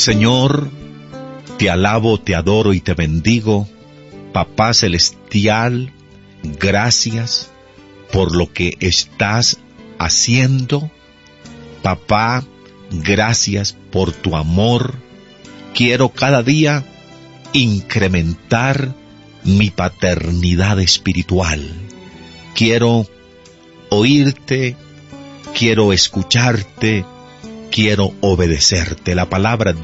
Señor, te alabo, te adoro y te bendigo. Papá Celestial, gracias por lo que estás haciendo. Papá, gracias por tu amor. Quiero cada día incrementar mi paternidad espiritual. Quiero oírte, quiero escucharte, quiero obedecerte. La palabra